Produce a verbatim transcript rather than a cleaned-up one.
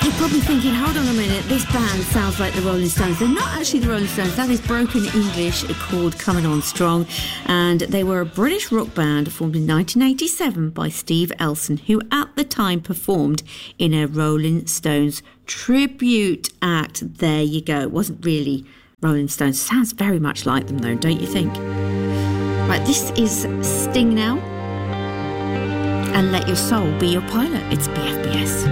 You're probably thinking, hold on a minute, this band sounds like the Rolling Stones. They're not actually the Rolling Stones. That is broken English called Coming On Strong. And they were a British rock band formed in nineteen eighty-seven by Steve Elson, who at the time performed in a Rolling Stones tribute act. There you go. It wasn't really Rolling Stones. Sounds very much like them though, don't you think? Right, this is Sting now. And Let Your Soul Be Your Pilot. It's B F B S.